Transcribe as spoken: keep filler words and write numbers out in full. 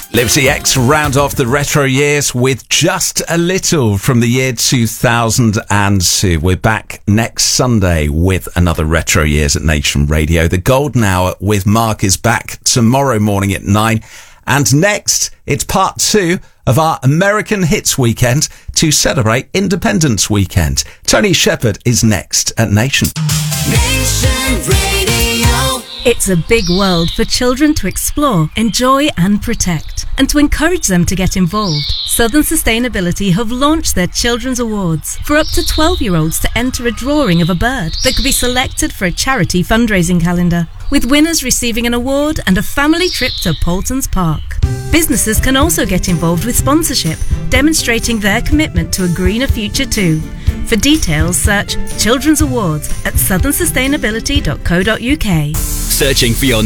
Liberty X round off the retro years with Just a Little from the year two thousand two. We're back next Sunday with another retro years at Nation Radio. The Golden Hour with Mark is back tomorrow morning at nine. And next, it's part two of our American Hits Weekend to celebrate Independence Weekend. Tony Shepard is next at Nation. Nation Radio. It's a big world for children to explore, enjoy and protect, and to encourage them to get involved. Southern Sustainability have launched their Children's Awards for up to twelve-year-olds to enter a drawing of a bird that could be selected for a charity fundraising calendar, with winners receiving an award and a family trip to Paultons Park. Businesses can also get involved with sponsorship, demonstrating their commitment to a greener future too. For details, search Children's Awards at southern sustainability dot co dot uk. Searching for your